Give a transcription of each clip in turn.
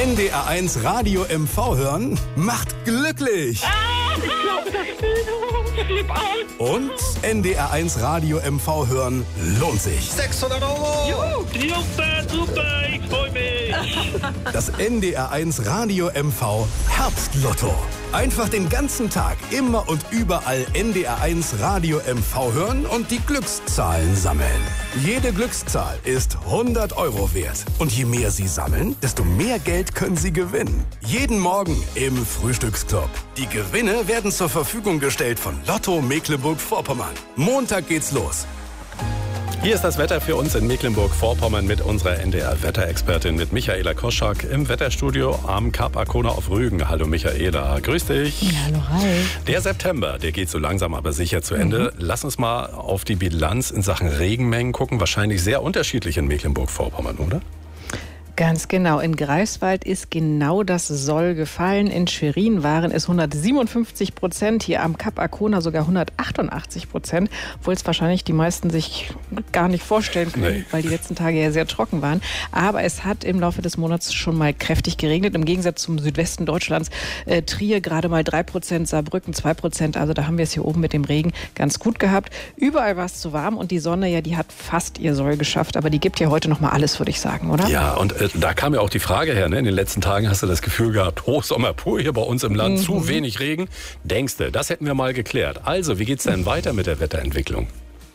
NDR1 Radio MV hören macht glücklich. Ich glaube, das Lieb aus. Und NDR1 Radio MV hören lohnt sich. 600 €. Super, ich freue mich. Das NDR1 Radio MV Herbstlotto. Einfach den ganzen Tag, immer und überall NDR1 Radio MV hören und die Glückszahlen sammeln. Jede Glückszahl ist 100 € wert. Und je mehr Sie sammeln, desto mehr Geld können Sie gewinnen. Jeden Morgen im Frühstücksclub. Die Gewinne werden zur Verfügung gestellt von Lotto Mecklenburg-Vorpommern. Montag geht's los. Hier ist das Wetter für uns in Mecklenburg-Vorpommern mit unserer NDR-Wetterexpertin mit Michaela Koschak im Wetterstudio am Kap Arkona auf Rügen. Hallo Michaela, grüß dich. Ja, hallo, hi. Der September, der geht so langsam aber sicher zu Ende. Lass uns mal auf die Bilanz in Sachen Regenmengen gucken. Wahrscheinlich sehr unterschiedlich in Mecklenburg-Vorpommern, oder? Ganz genau. In Greifswald ist genau das Soll gefallen. In Schwerin waren es 157%, hier am Kap Arkona sogar 188%, obwohl es wahrscheinlich die meisten sich gar nicht vorstellen können, weil die letzten Tage ja sehr trocken waren. Aber es hat im Laufe des Monats schon mal kräftig geregnet. Im Gegensatz zum Südwesten Deutschlands, Trier gerade mal 3%, Saarbrücken 2%. Also da haben wir es hier oben mit dem Regen ganz gut gehabt. Überall war es zu warm und die Sonne, ja, die hat fast ihr Soll geschafft. Aber die gibt ja heute noch mal alles, würde ich sagen, oder? Ja, und da kam ja auch die Frage her, ne? In den letzten Tagen hast du das Gefühl gehabt, Hochsommer pur hier bei uns im Land, zu wenig Regen. Denkst du, das hätten wir mal geklärt. Also, wie geht's denn weiter mit der Wetterentwicklung?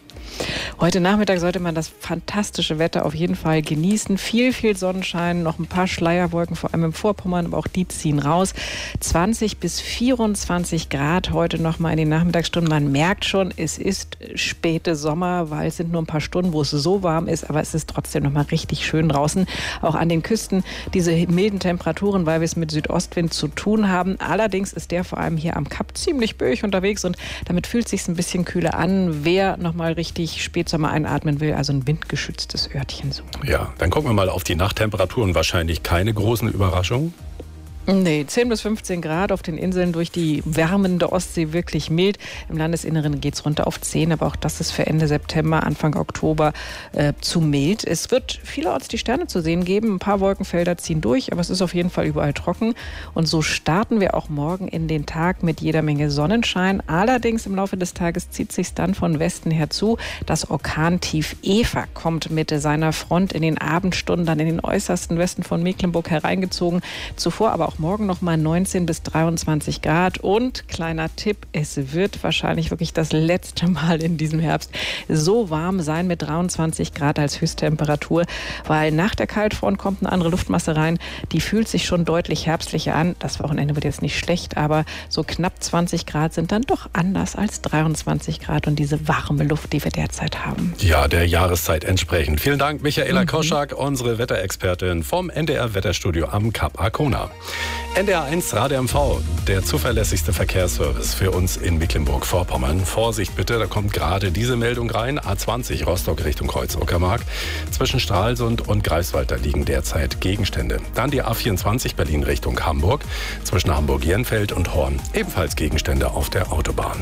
Heute Nachmittag sollte man das fantastische Wetter auf jeden Fall genießen. Viel Sonnenschein, noch ein paar Schleierwolken, vor allem im Vorpommern, aber auch die ziehen raus. 20 bis 24 Grad heute noch mal in den Nachmittagsstunden. Man merkt schon, es ist späte Sommer, weil es sind nur ein paar Stunden, wo es so warm ist, aber es ist trotzdem noch mal richtig schön draußen. Auch an den Küsten diese milden Temperaturen, weil wir es mit Südostwind zu tun haben. Allerdings ist der vor allem hier am Kap ziemlich böig unterwegs und damit fühlt es sich ein bisschen kühler an. Wer noch mal richtig Spätsommer einatmen will, also ein windgeschütztes Örtchen suchen. Ja, dann gucken wir mal auf die Nachttemperaturen. Wahrscheinlich keine großen Überraschungen. Nee, 10 bis 15 Grad auf den Inseln, durch die wärmende Ostsee wirklich mild. Im Landesinneren geht es runter auf 10, aber auch das ist für Ende September, Anfang Oktober zu mild. Es wird vielerorts die Sterne zu sehen geben. Ein paar Wolkenfelder ziehen durch, aber es ist auf jeden Fall überall trocken. Und so starten wir auch morgen in den Tag mit jeder Menge Sonnenschein. Allerdings im Laufe des Tages zieht sich dann von Westen her zu. Das Orkantief Eva kommt mit seiner Front in den Abendstunden dann in den äußersten Westen von Mecklenburg hereingezogen. Zuvor aber auch morgen noch mal 19 bis 23 Grad. Und kleiner Tipp, es wird wahrscheinlich wirklich das letzte Mal in diesem Herbst so warm sein mit 23 Grad als Höchsttemperatur, weil nach der Kaltfront kommt eine andere Luftmasse rein. Die fühlt sich schon deutlich herbstlicher an. Das Wochenende wird jetzt nicht schlecht, aber so knapp 20 Grad sind dann doch anders als 23 Grad und diese warme Luft, die wir derzeit haben. Ja, der Jahreszeit entsprechend. Vielen Dank, Michaela Koschak, unsere Wetterexpertin vom NDR-Wetterstudio am Kap Arkona. NDR1 Radio MV, der zuverlässigste Verkehrsservice für uns in Mecklenburg-Vorpommern. Vorsicht bitte, da kommt gerade diese Meldung rein. A20 Rostock Richtung Kreuz-Uckermark. Zwischen Stralsund und Greifswald, da liegen derzeit Gegenstände. Dann die A24 Berlin Richtung Hamburg. Zwischen Hamburg-Jenfeld und Horn ebenfalls Gegenstände auf der Autobahn.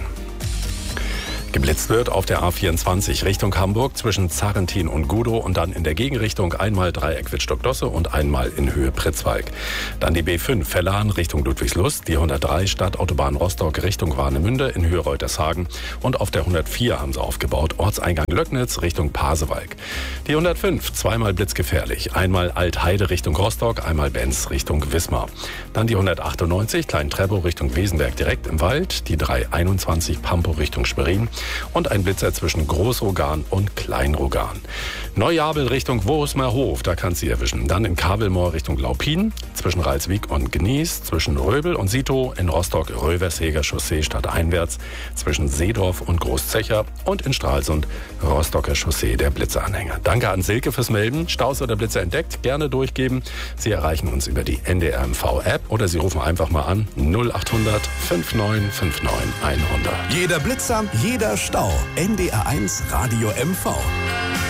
Geblitzt wird auf der A24 Richtung Hamburg zwischen Zarrentin und Gudow und dann in der Gegenrichtung einmal Dreieck Wittstock-Dosse und einmal in Höhe Pritzwalk. Dann die B5 Vellan Richtung Ludwigslust, die 103 Stadtautobahn Rostock Richtung Warnemünde in Höhe Reutershagen und auf der 104 haben sie aufgebaut, Ortseingang Löcknitz Richtung Pasewalk. Die 105 zweimal blitzgefährlich, einmal Altheide Richtung Rostock, einmal Benz Richtung Wismar. Dann die 198 Klein-Treppow Richtung Wesenberg direkt im Wald, die 321 Pampow Richtung Schwerin und ein Blitzer zwischen Großrogan und Kleinrogan. Neujabel Richtung Wurusmerhof, da kannst du sie erwischen. Dann in Kabelmoor Richtung Laupin, zwischen Ralswiek und Gnies, zwischen Röbel und Sito, in Rostock Röversheger Chaussee stadteinwärts, zwischen Seedorf und Großzecher und in Stralsund Rostocker Chaussee der Blitzeranhänger. Danke an Silke fürs Melden. Staus oder Blitzer entdeckt, gerne durchgeben. Sie erreichen uns über die NDR MV App oder Sie rufen einfach mal an 0800 5959 100. Jeder Blitzer, jeder Stau. NDR1 Radio MV.